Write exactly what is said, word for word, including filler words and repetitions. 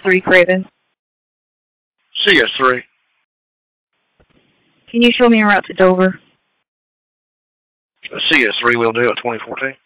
three Craven. C S three. Can you show me a route to Dover? C S three will do at twenty fourteen.